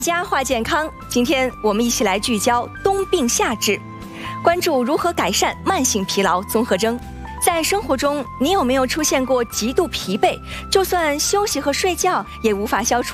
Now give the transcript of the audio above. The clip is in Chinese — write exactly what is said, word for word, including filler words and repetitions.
家话健康，今天我们一起来聚焦冬病夏治，关注如何改善慢性疲劳综合征。在生活中，你有没有出现过极度疲惫，就算休息和睡觉也无法消除